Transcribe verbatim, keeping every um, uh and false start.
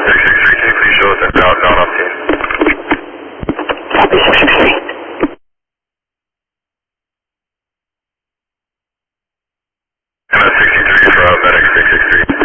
six six three, can you please show us that down, down on scene? Copy six six three. M S sixty-three from medic six six three.